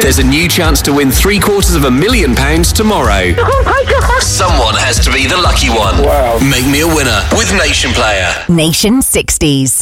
There's a new chance to win £750,000 tomorrow. Oh my God! Someone has to be the lucky one. Wow. Make me a winner with Nation Player. Nation 60s.